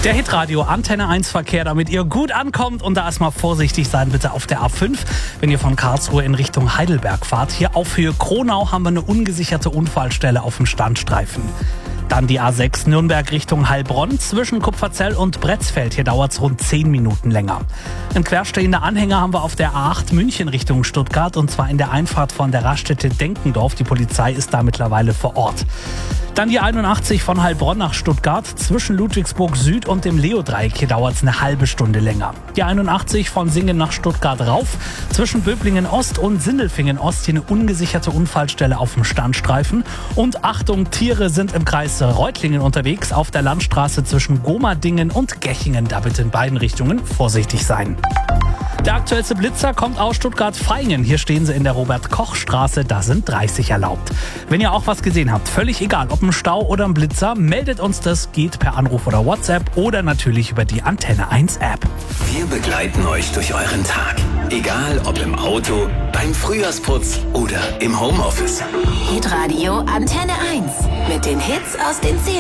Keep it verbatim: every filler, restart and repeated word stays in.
Der Hitradio Antenne eins Verkehr, damit ihr gut ankommt und da erstmal vorsichtig sein bitte auf der A fünf, wenn ihr von Karlsruhe in Richtung Heidelberg fahrt. Hier auf Höhe Kronau haben wir eine ungesicherte Unfallstelle auf dem Standstreifen. Dann die A sechs Nürnberg Richtung Heilbronn zwischen Kupferzell und Bretzfeld. Hier dauert es rund zehn Minuten länger. Ein querstehender Anhänger haben wir auf der A acht München Richtung Stuttgart und zwar in der Einfahrt von der Raststätte Denkendorf. Die Polizei ist da mittlerweile vor Ort. Dann die einundachtzig von Heilbronn nach Stuttgart zwischen Ludwigsburg Süd und dem Leodreieck. Hier dauert es eine halbe Stunde länger. Die einundachtzig von Singen nach Stuttgart rauf zwischen Böblingen Ost und Sindelfingen Ost. Hier eine ungesicherte Unfallstelle auf dem Standstreifen. Und Achtung, Tiere sind im Kreis Reutlingen unterwegs auf der Landstraße zwischen Gomadingen und Gechingen. Da bitte in beiden Richtungen vorsichtig sein. Der aktuellste Blitzer kommt aus Stuttgart-Vaihingen. Hier stehen sie in der Robert-Koch-Straße, da sind dreißig erlaubt. Wenn ihr auch was gesehen habt, völlig egal, ob ein Stau oder ein Blitzer, meldet uns das, geht per Anruf oder WhatsApp oder natürlich über die Antenne eins App. Wir begleiten euch durch euren Tag. Egal ob im Auto, beim Frühjahrsputz oder im Homeoffice. Hitradio Antenne eins mit den Hits aus den zehn